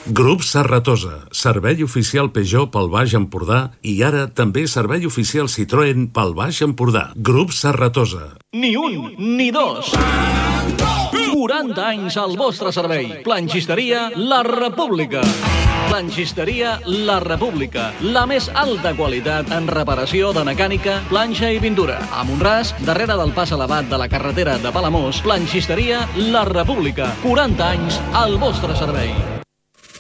Grup Serratosa, servei oficial Peugeot pel Baix Empordà i ara també servei oficial Citroën pel Baix Empordà. Grup Serratosa. Ni un, ni dos. 40 anys al vostre servei. Planxisteria La República. Planxisteria La República. La més alta qualitat en reparació de mecànica, planxa i pintura. A Mont-ras, darrere del pas elevat de la carretera de Palamós, Planxisteria La República. 40 anys al vostre servei.